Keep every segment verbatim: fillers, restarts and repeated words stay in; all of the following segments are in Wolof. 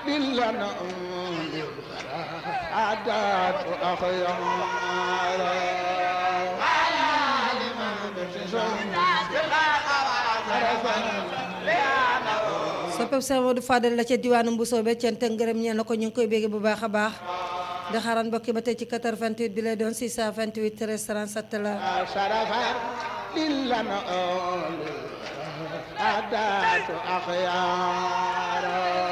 لنا عدات أخيار soppeb Sëñ Modou Fadel la ca diwaanu Mbusoobe cant ak ngërëm ñeel na ko ñu ngi koy bégg bu baax a baax di xaran mbokki ba tey ci quatre-vingt-huit bi lay doon six cent vingt-huit treize trente-sept la شرفا لنا عدات أخيار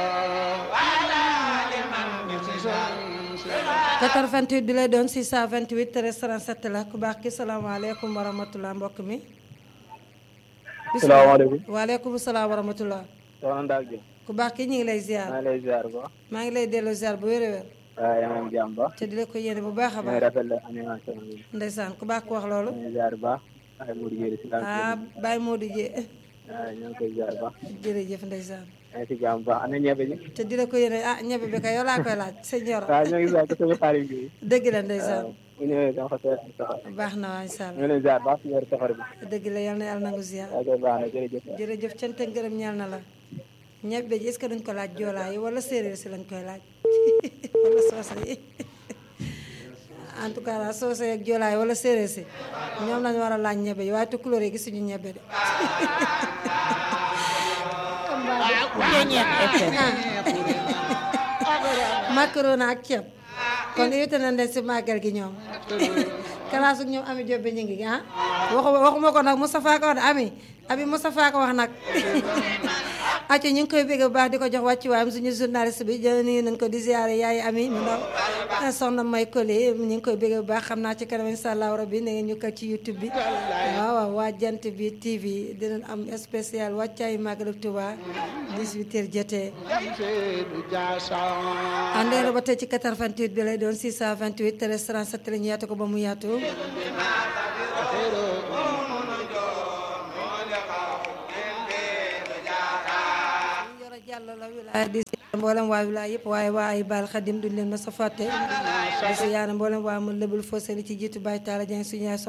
quatre-vingt-huit bi lay doon six cent vingt-huit treize trente-sept la ku baax ki salaamaaleykum wa rahmatulah mbokk mi. salaamaaleykum. waaleykum salaam wa rahmatulah. soxna Ndak Diop. ku baax ki ñu ngi lay ziar. maa ngi lay ziar ba. maa ngi lay delloo ziar bu wér a wér. waaw yaa ngi am jàmm ba. te di la ko yéene bu baax a ñu baax. ngi rafetlu animation bi. ndeysaan ku baax ku wax loolu. ñu ngi ziar ba. ay Modou Dieng si la. ah Baye Modou Dieng. waaw ñu ngi koy ziar ba. jërëjëf ndeysaan. maa ngi si jàmm ba ana ñebe ji. te di la ko yéene ah ñebe bi kay yow laa koy laaj sëñ Yoro. waaw ñoo ngi ziar ko sama xarit bi. dëgg la ndeysaan. bu ñëwee dama ko seet ak safar. baax na waa incha ñu allah. ngi leen ziar ba si weeru safar bi. dëgg la yal na yàlla nangu ziar. waaw kay baax na jërëjëf. jërëjëf cant ak ngërëm ñeel na la. ñebe ji est-ce que duñ ko laaj joolaa yi wala séeréer si lañ koy laaj wala soose yi en tout cas daal soose ak joolaa yi wala séeréer si ñoom lañ war a laaj ñebe ji waaye tukulóor yi gisuñu ñebe de. macaroni ak ceeb kon invité nañ leen si màggal gi ñoom kalaasu ñoom Ami Diop ñu ngi ah waxu waxuma ko nag Moustapha ko wax de Ami Ami Moustapha ko wax nag acca ñu ngi koy bégg bu baax di ko jox wàccuwaayam suñu journaliste bi jë nii nañ ko di ziare yaay Ami mu ndaw soxna May Kole ñu ngi koy bégg bu baax xam naa ci kanam insha Allah rabbi na ngeen ñu kat ci YouTube bi waaw waaw waa Jant bi T V dinañ am spécial wàccaayu Magal Touba dix-huit heures jotee àndeero ba tey ci quatre-vingt-huit bi lay doon six cent vingt-huit treize trente-sept la ñu yaatu ko ba mu yaatu Yàlla la wilaaya di si mboolem waa wilaaya yëpp waaye waa ay baal xadim duñ leen ma sa fàtte di si yaana mboolem waa mu lëbul foo seli ci jiitu Baye Talla Dieng suñu yaay